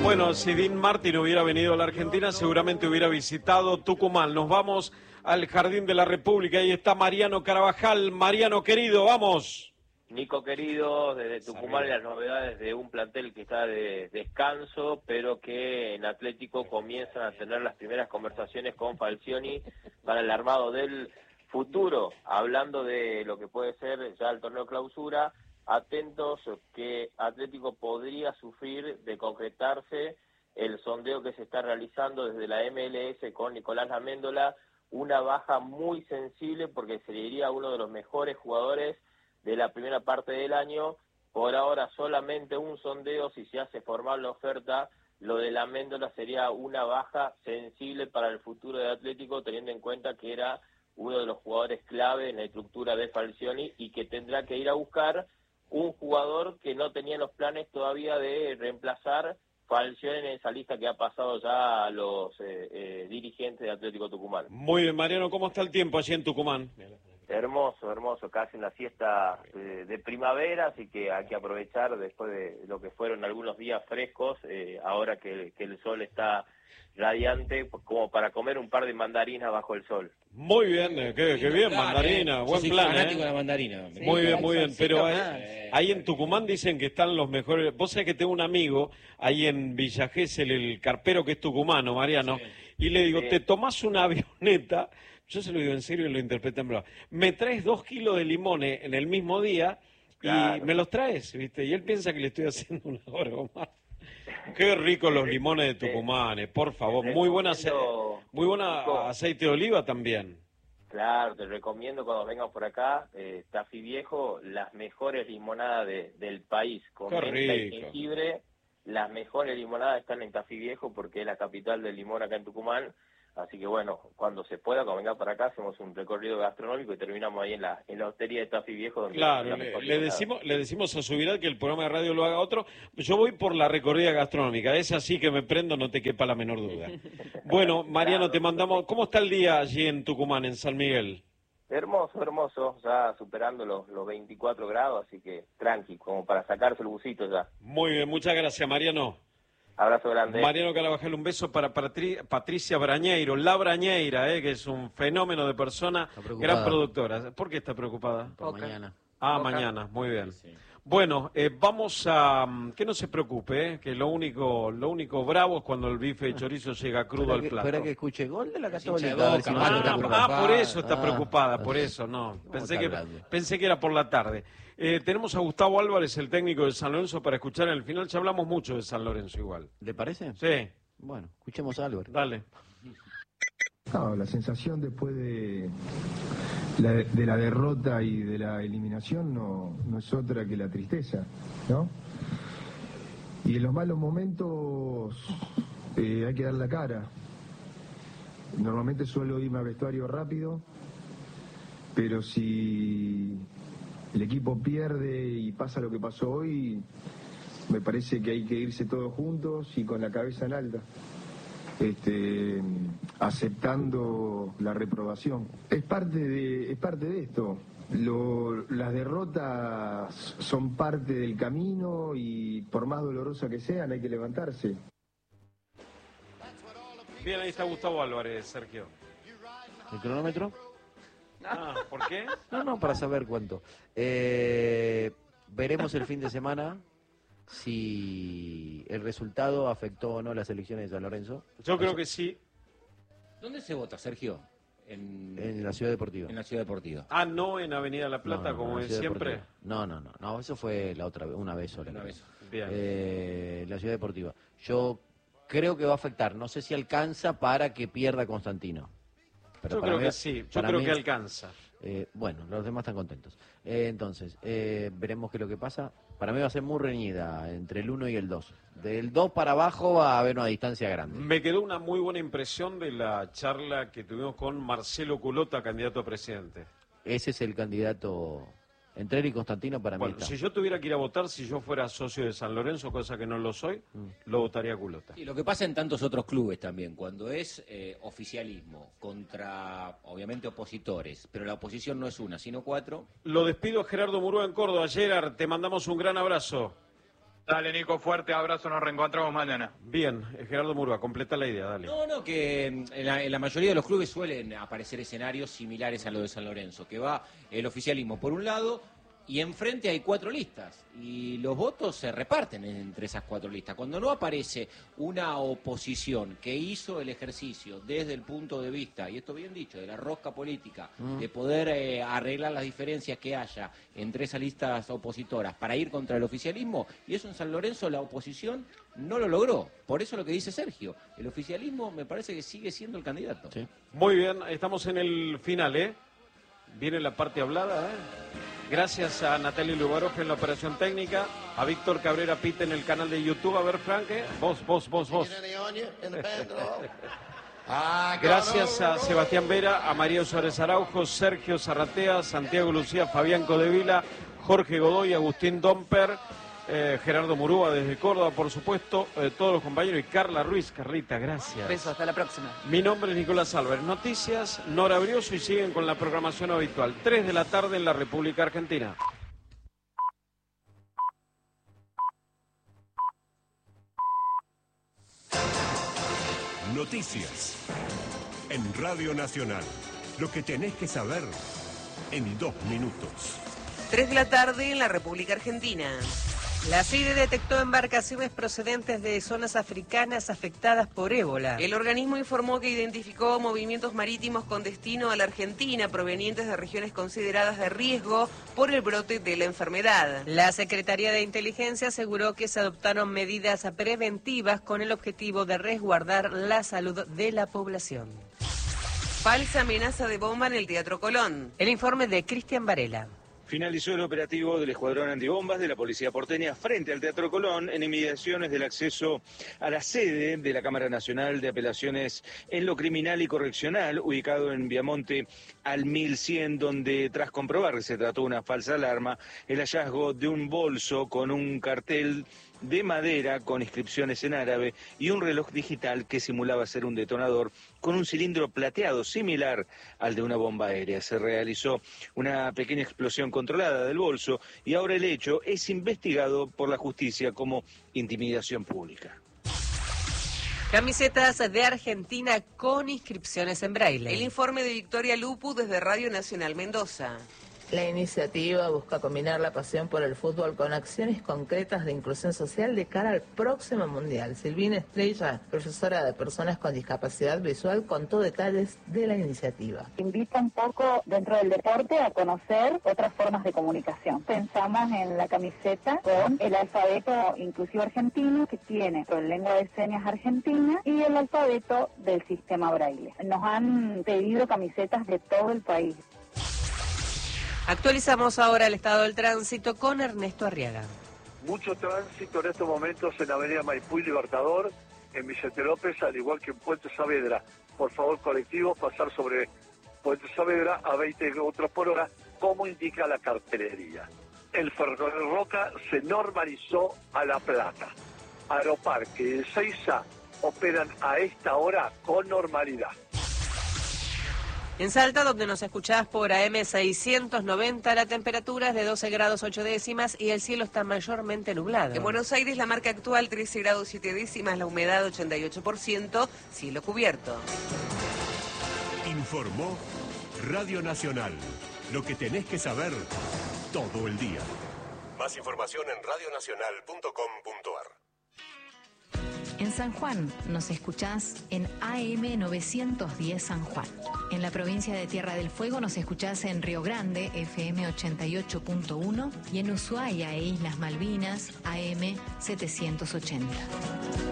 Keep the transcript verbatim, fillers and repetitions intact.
Bueno, si Dean Martin hubiera venido a la Argentina, seguramente hubiera visitado Tucumán. Nos vamos al Jardín de la República. Ahí está Mariano Carabajal. Mariano, querido, vamos. Nico, querido, desde Tucumán las novedades de un plantel que está de descanso, pero que en Atlético comienzan a tener las primeras conversaciones con Falcioni para el armado del futuro. Hablando de lo que puede ser ya el torneo clausura, atentos que Atlético podría sufrir de concretarse el sondeo que se está realizando desde la M L S con Nicolás Amendola, una baja muy sensible porque sería uno de los mejores jugadores de la primera parte del año. Por ahora solamente un sondeo, si se hace formal la oferta, lo de la Amendola sería una baja sensible para el futuro de Atlético, teniendo en cuenta que era uno de los jugadores clave en la estructura de Falcioni y que tendrá que ir a buscar un jugador que no tenía los planes todavía de reemplazar Falcioni en esa lista que ha pasado ya a los eh, eh, dirigentes de Atlético Tucumán. Muy bien, Mariano, ¿cómo está el tiempo allí en Tucumán? Hermoso, hermoso, casi una siesta de, de primavera, así que hay que aprovechar después de lo que fueron algunos días frescos, eh, ahora que, que el sol está radiante, como para comer un par de mandarinas bajo el sol. Muy bien, eh, qué, qué bien, mandarina, eh. buen Soy plan. fanático eh. de la mandarina. Sí, muy bien, muy bien, pero ahí, eh, ahí en Tucumán dicen que están los mejores. Vos sabés que tengo un amigo ahí en Villa Gesell, el carpero que es tucumano, Mariano, sí. Y le digo, sí. Te tomás una avioneta, yo se lo digo en serio y lo interpreté en broma, me traes dos kilos de limones en el mismo día claro. Y me los traes, ¿viste? Y él piensa que le estoy haciendo una broma. Qué ricos los limones de Tucumán, por favor, muy buena, ace muy buena aceite de oliva también. Claro, te recomiendo cuando vengas por acá, eh, Tafí Viejo, las mejores limonadas de, del país, con Qué menta y rico. jengibre, las mejores limonadas están en Tafí Viejo porque es la capital del limón acá en Tucumán, así que bueno, cuando se pueda, cuando vengas para acá, hacemos un recorrido gastronómico y terminamos ahí en la, en la hostería de Tafí Viejo. Donde claro, le, le, decimos, le decimos a Subirá que el programa de radio lo haga otro, yo voy por la recorrida gastronómica, es así que me prendo, no te quepa la menor duda. Bueno, Mariano, claro, te mandamos, ¿cómo está el día allí en Tucumán, en San Miguel? Hermoso, hermoso, ya superando los, los veinticuatro grados, así que tranqui, como para sacarse el busito ya. Muy bien, muchas gracias, Mariano. Abrazo grande. Mariano Carabajal, un beso para Patri Patricia Brañeiro, la Brañeira, eh, que es un fenómeno de persona, gran productora. ¿Por qué está preocupada? Por okay. mañana. Ah, Boca. Mañana, muy bien. Sí, sí. Bueno, eh, vamos a... Que no se preocupe, eh, que lo único lo único bravo es cuando el bife de chorizo llega crudo al plato. Espera que escuche gol de la Católica. Boca, ah, ah, por eso está ah, preocupada, por eso, no. Pensé que, pensé que era por la tarde. Eh, tenemos a Gustavo Álvarez, el técnico de San Lorenzo, para escuchar en el final. Ya hablamos mucho de San Lorenzo igual. ¿Le parece? Sí. Bueno, escuchemos a Álvarez. Dale. No, la sensación después de la, de la derrota y de la eliminación no, no es otra que la tristeza, ¿no? Y en los malos momentos eh, hay que dar la cara. Normalmente suelo irme a vestuario rápido, pero si el equipo pierde y pasa lo que pasó hoy, me parece que hay que irse todos juntos y con la cabeza en alta. Este, aceptando la reprobación. Es parte de, es parte de esto. Lo, las derrotas son parte del camino y por más dolorosa que sean hay que levantarse. Bien, ahí está Gustavo Álvarez, Sergio. ¿El cronómetro? Ah, ¿por qué? No, no, para saber cuánto. Eh, veremos el fin de semana si el resultado afectó o no las elecciones de San Lorenzo. Yo creo que sí. ¿Dónde se vota, Sergio? En, en la Ciudad Deportiva. En la Ciudad Deportiva. Ah, no en Avenida La Plata, no, no, como no, es siempre. Deportiva. No, no, no, no, eso fue la otra vez, una vez sola. Una vez. Bien. Eh, la Ciudad Deportiva. Yo creo que va a afectar, no sé si alcanza para que pierda Constantino. Pero yo creo mí, que sí, yo creo mí, que alcanza. Eh, bueno, los demás están contentos. Eh, entonces, eh, veremos qué es lo que pasa. Para mí va a ser muy reñida entre el uno y el dos. Del dos para abajo va a haber una distancia grande. Me quedó una muy buena impresión de la charla que tuvimos con Marcelo Culota, candidato a presidente. Ese es el candidato. Entre él y Constantino para bueno, mí está. Si yo tuviera que ir a votar, si yo fuera socio de San Lorenzo, cosa que no lo soy, mm. lo votaría a Culota. Y lo que pasa en tantos otros clubes también, cuando es eh, oficialismo contra, obviamente, opositores, pero la oposición no es una, sino cuatro. Lo despido a Gerardo Murúa en Córdoba. Gerard, te mandamos un gran abrazo. Dale, Nico, fuerte abrazo, nos reencontramos mañana. Bien, Gerardo Murúa, completa la idea, dale. No, no, que en la, en la mayoría de los clubes suelen aparecer escenarios similares a lo de San Lorenzo, que va el oficialismo por un lado y enfrente hay cuatro listas y los votos se reparten entre esas cuatro listas. Cuando no aparece una oposición que hizo el ejercicio desde el punto de vista, y esto bien dicho, de la rosca política, mm. de poder eh, arreglar las diferencias que haya entre esas listas opositoras para ir contra el oficialismo, y eso en San Lorenzo la oposición no lo logró. Por eso lo que dice Sergio, el oficialismo me parece que sigue siendo el candidato. Sí. Muy bien, estamos en el final, ¿eh? Viene la parte hablada, ¿eh? Gracias a Natalia Lubaroja en la operación técnica, a Víctor Cabrera Pita en el canal de YouTube. A ver, Franque, vos, vos, vos, vos. Gracias a Sebastián Vera, a María Suárez Araujo, Sergio Zarratea, Santiago Lucía, Fabián Codevila, Jorge Godoy, Agustín Domper, eh, Gerardo Murúa desde Córdoba, por supuesto, eh, todos los compañeros, y Carla Ruiz. Carlita, gracias. Besos, hasta la próxima. Mi nombre es Nicolás Álvarez. Noticias, Nora Brioso, y siguen con la programación habitual. tres de la tarde en la República Argentina. Noticias en Radio Nacional. Lo que tenés que saber en dos minutos. tres de la tarde en la República Argentina. La C I D E detectó embarcaciones procedentes de zonas africanas afectadas por ébola. El organismo informó que identificó movimientos marítimos con destino a la Argentina provenientes de regiones consideradas de riesgo por el brote de la enfermedad. La Secretaría de Inteligencia aseguró que se adoptaron medidas preventivas con el objetivo de resguardar la salud de la población. Falsa amenaza de bomba en el Teatro Colón. El informe de Cristian Varela. Finalizó el operativo del Escuadrón Antibombas de la Policía Porteña frente al Teatro Colón en inmediaciones del acceso a la sede de la Cámara Nacional de Apelaciones en lo Criminal y Correccional, ubicado en Viamonte al mil cien, donde tras comprobar que se trató de una falsa alarma, el hallazgo de un bolso con un cartel de madera con inscripciones en árabe y un reloj digital que simulaba ser un detonador con un cilindro plateado similar al de una bomba aérea. Se realizó una pequeña explosión controlada del bolso y ahora el hecho es investigado por la justicia como intimidación pública. Camisetas de Argentina con inscripciones en braille. El informe de Victoria Lupu desde Radio Nacional Mendoza. La iniciativa busca combinar la pasión por el fútbol con acciones concretas de inclusión social de cara al próximo Mundial. Silvina Estrella, profesora de personas con discapacidad visual, contó detalles de la iniciativa. Invita un poco dentro del deporte a conocer otras formas de comunicación. Pensamos en la camiseta con el alfabeto inclusivo argentino que tiene con lengua de señas argentina y el alfabeto del sistema braille. Nos han pedido camisetas de todo el país. Actualizamos ahora el estado del tránsito con Ernesto Arriaga. Mucho tránsito en estos momentos en la avenida Maipú y Libertador, en Vicente López, al igual que en Puente Saavedra. Por favor, colectivos, pasar sobre Puente Saavedra a veinte kilómetros por hora, como indica la cartelería. El ferrocarril Roca se normalizó a La Plata. Aeroparque y Ezeiza operan a esta hora con normalidad. En Salta, donde nos escuchás por A M seiscientos noventa, la temperatura es de doce grados ocho décimas y el cielo está mayormente nublado. En Buenos Aires, la marca actual trece grados siete décimas, la humedad ochenta y ocho por ciento, cielo cubierto. Informó Radio Nacional. Lo que tenés que saber todo el día. Más información en radio nacional punto com punto a r. En San Juan nos escuchás en A M novecientos diez San Juan. En la provincia de Tierra del Fuego nos escuchás en Río Grande, F M ochenta y ocho punto uno, y en Ushuaia e Islas Malvinas, A M setecientos ochenta.